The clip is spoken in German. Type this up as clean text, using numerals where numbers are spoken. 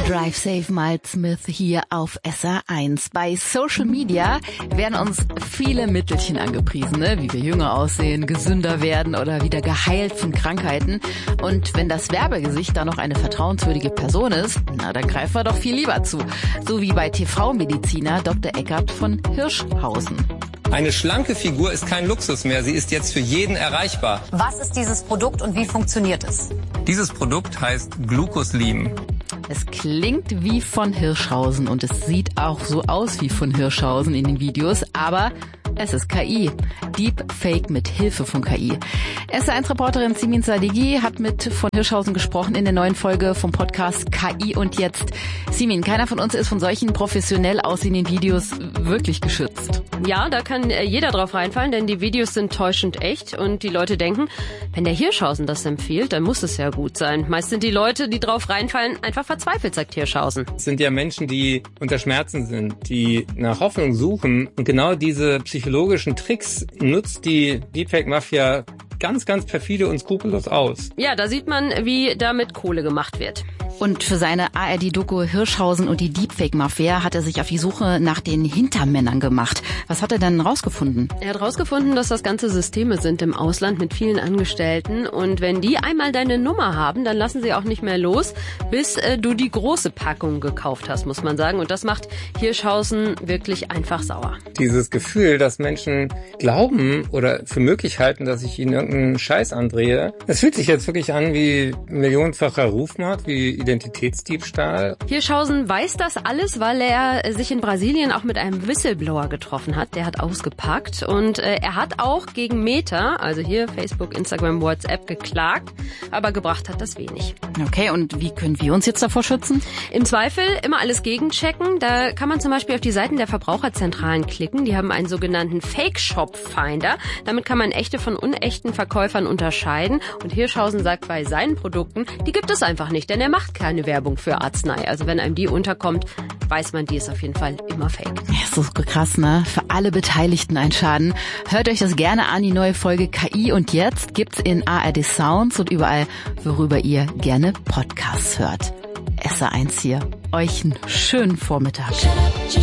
Drive Safe Miles Smith hier auf SR1. Bei Social Media werden uns viele Mittelchen angepriesen, ne? Wie wir jünger aussehen, gesünder werden oder wieder geheilt von Krankheiten. Und wenn das Werbegesicht dann noch eine vertrauenswürdige Person ist, na, dann greifen wir doch viel lieber zu. So wie bei TV-Mediziner Dr. Eckart von Hirschhausen. Eine schlanke Figur ist kein Luxus mehr, sie ist jetzt für jeden erreichbar. Was ist dieses Produkt und wie funktioniert es? Dieses Produkt heißt Glucoslim. Es klingt wie von Hirschhausen und es sieht auch so aus wie von Hirschhausen in den Videos, aber es ist KI. Deepfake mit Hilfe von KI. SR1-Reporterin Simin Sadeghi hat mit von Hirschhausen gesprochen in der neuen Folge vom Podcast KI und Jetzt. Simin, keiner von uns ist von solchen professionell aussehenden Videos wirklich geschützt. Ja, da kann jeder drauf reinfallen, denn die Videos sind täuschend echt und die Leute denken, wenn der Hirschhausen das empfiehlt, dann muss es ja gut sein. Meist sind die Leute, die drauf reinfallen, einfach verzweifelt, sagt Hirschhausen. Es sind ja Menschen, die unter Schmerzen sind, die nach Hoffnung suchen. Und genau diese psychologischen Tricks nutzt die Deepfake-Mafia ganz, ganz perfide und skrupellos aus. Ja, da sieht man, wie damit Kohle gemacht wird. Und für seine ARD-Doku Hirschhausen und die Deepfake-Mafia hat er sich auf die Suche nach den Hintermännern gemacht. Was hat er denn rausgefunden? Er hat rausgefunden, dass das ganze Systeme sind im Ausland mit vielen Angestellten. Und wenn die einmal deine Nummer haben, dann lassen sie auch nicht mehr los, bis du die große Packung gekauft hast, muss man sagen. Und das macht Hirschhausen wirklich einfach sauer. Dieses Gefühl, dass Menschen glauben oder für möglich halten, dass ich ihnen irgendeinen Scheiß andrehe, das fühlt sich jetzt wirklich an wie millionenfacher Rufmord, wie Identitätsdiebstahl. Hirschhausen weiß das alles, weil er sich in Brasilien auch mit einem Whistleblower getroffen hat. Der hat ausgepackt und er hat auch gegen Meta, also hier Facebook, Instagram, WhatsApp, geklagt, aber gebracht hat das wenig. Okay, und wie können wir uns jetzt davor schützen? Im Zweifel immer alles gegenchecken. Da kann man zum Beispiel auf die Seiten der Verbraucherzentralen klicken. Die haben einen sogenannten Fake-Shop-Finder. Damit kann man echte von unechten Verkäufern unterscheiden. Und Hirschhausen sagt bei seinen Produkten, die gibt es einfach nicht, denn er macht keine Werbung für Arznei. Also wenn einem die unterkommt, weiß man, die ist auf jeden Fall immer fake. Ja, so krass, ne? Für alle Beteiligten ein Schaden. Hört euch das gerne an, die neue Folge KI und Jetzt gibt's in ARD Sounds und überall, worüber ihr gerne Podcasts hört. SR1 hier. Euch einen schönen Vormittag.